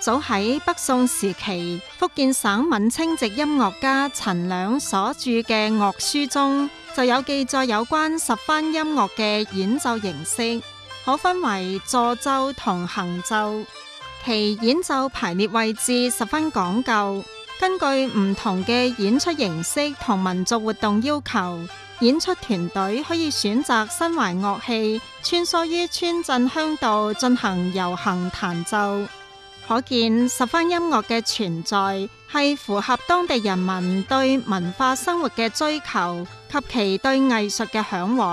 早喺北宋時期，福建省閩清籍音樂家陳良所著嘅樂書中就有記載有關十番音樂嘅演奏形式，可分為坐奏同行奏，其演奏排列位置十分講究。根據唔同嘅演出形式同民族活動要求，演出團隊可以選擇身懷樂器，穿梭於村鎮鄉道進行遊行彈奏。可見十番音樂嘅存在係符合當地人民對文化生活嘅追求及其對藝術嘅嚮往。